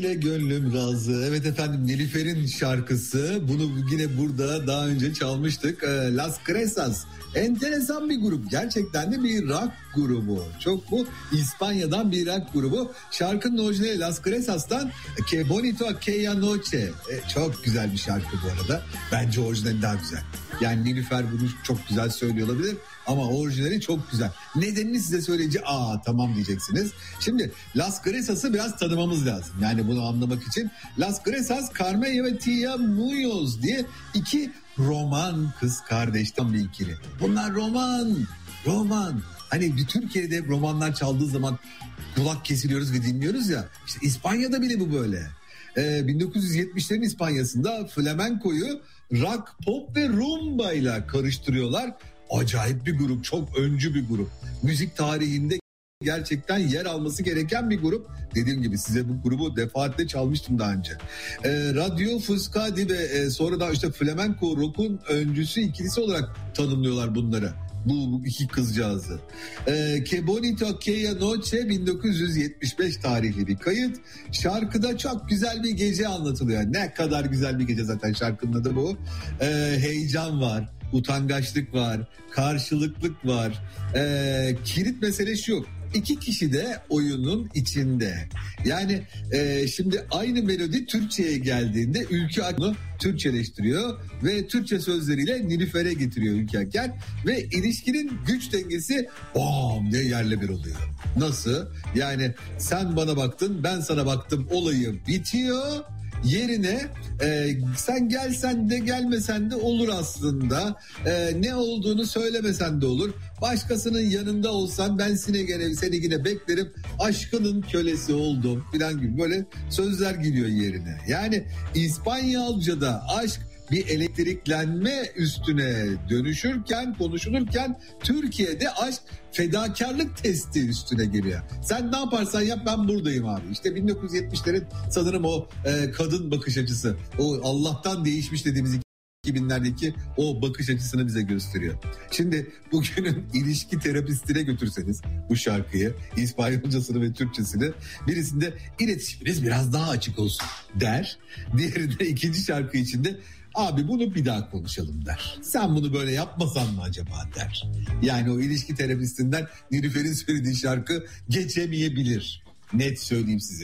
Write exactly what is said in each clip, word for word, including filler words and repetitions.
Gönlüm razı. Evet efendim, Nilüfer'in şarkısı. Bunu yine burada daha önce çalmıştık. Las Cresas. Enteresan bir grup. Gerçekten de bir rock grubu. Çok bu İspanya'dan bir rock grubu. Şarkının orijinali Las Cresas'tan Que Bonito Aquella Noche. E, çok güzel bir şarkı bu arada. Bence orijinali daha güzel. Yani Nilüfer bunu çok güzel söylüyor olabilir ama orijinali çok güzel. Nedenini size söyleyince aa tamam diyeceksiniz. Şimdi Las Cresas'ı biraz tanımamız lazım. Yani bunu anlamak için Las Cresas, Carmen ve Tia Munoz diye iki roman kız kardeşten bir ikili. Bunlar roman, roman. Hani bir Türkiye'de romanlar çaldığı zaman kulak kesiliyoruz ve dinliyoruz ya. İşte İspanya'da bile bu böyle. Ee, bin dokuz yüz yetmişlerin İspanya'sında flamenkoyu rock, pop ve rumba ile karıştırıyorlar. Acayip bir grup, çok öncü bir grup. Müzik tarihinde gerçekten yer alması gereken bir grup. Dediğim gibi size bu grubu defaatle çalmıştım daha önce. Ee, Radio Fuscadi ve e, sonra da işte flamenco rock'un öncüsü ikilisi olarak tanımlıyorlar bunları. Bu, bu iki kızcağızı. Ee, Que Bonito Aquella Noche bin dokuz yüz yetmiş beş tarihli bir kayıt. Şarkıda çok güzel bir gece anlatılıyor. Ne kadar güzel bir gece, zaten şarkının adı bu. Ee, heyecan var, utangaçlık var, karşılıklık var. Ee, kilit mesele şu: İki kişi de oyunun içinde. Yani e, şimdi aynı melodi Türkçe'ye geldiğinde Ülke Akın'ı Türkçeleştiriyor ve Türkçe sözleriyle Nilüfer'e getiriyor Ülke Akın ve ilişkinin güç dengesi bam diye yerle bir oluyor. Nasıl? Yani sen bana baktın, ben sana baktım olayı bitiyor. Yerine e, sen gelsen de gelmesen de olur aslında. E, ne olduğunu söylemesen de olur. Başkasının yanında olsan ben seni gene, seni yine beklerim. Aşkının kölesi oldum falan gibi böyle sözler geliyor yerine. Yani İspanyolca'da aşk bir elektriklenme üstüne dönüşürken, konuşulurken Türkiye'de aşk fedakarlık testi üstüne geliyor. Sen ne yaparsan yap, ben buradayım abi. İşte bin dokuz yüz yetmişlerin sanırım o e, kadın bakış açısı, o Allah'tan değişmiş dediğimiz iki binlerdeki o bakış açısını bize gösteriyor. Şimdi bugünün ilişki terapistine götürseniz bu şarkıyı, İspanyolcasını ve Türkçesini, birisinde iletişiminiz biraz daha açık olsun der. Diğerinde ikinci şarkı içinde abi bunu bir daha konuşalım der. Sen bunu böyle yapmasan mı acaba der. Yani o ilişki terapistinden Nilüfer'in söylediği şarkı geçemeyebilir. Net söyleyeyim size.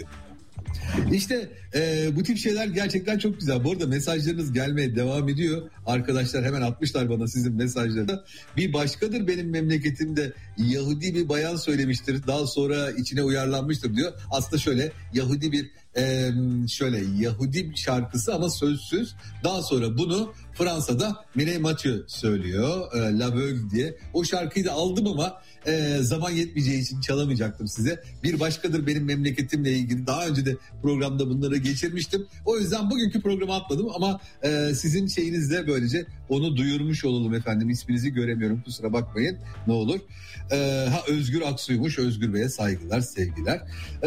İşte e, bu tip şeyler gerçekten çok güzel. Bu arada mesajlarınız gelmeye devam ediyor. Arkadaşlar hemen atmışlar bana sizin mesajlarını. Bir başkadır benim memleketimde Yahudi bir bayan söylemiştir. Daha sonra içine uyarlanmıştır diyor. Aslında şöyle Yahudi bir e, şöyle Yahudi şarkısı ama sözsüz. Daha sonra bunu Fransa'da Mireille Mathieu söylüyor. E, La Veuve diye. O şarkıyı da aldım ama e, zaman yetmeyeceği için çalamayacaktım size. Bir başkadır benim memleketimle ilgili daha önce de programda bunları geçirmiştim. O yüzden bugünkü programı atmadım ama e, sizin şeyinizle böylece onu duyurmuş olalım efendim. İsminizi göremiyorum, kusura bakmayın ne olur. E, ha Özgür Aksu'ymuş. Özgür Bey'e saygılar, sevgiler.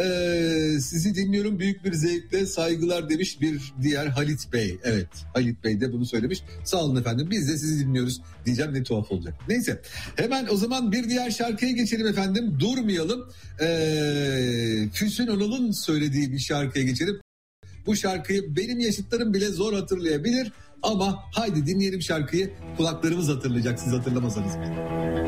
E, sizi dinliyorum büyük bir zevkle, saygılar demiş bir diğer Halit Bey. Evet, Halit Bey de bunu söylemiş. Sağ olun efendim, biz de sizi dinliyoruz diyeceğim, ne tuhaf olacak. Neyse, hemen o zaman bir diğer şarkıya geçelim efendim. Durmayalım. E, Füsun Önal'ın söylediği bir şarkıya geçelim. Bu şarkıyı benim yaşıtlarım bile zor hatırlayabilir ama haydi dinleyelim şarkıyı. Kulaklarımız hatırlayacak, siz hatırlamasanız bile.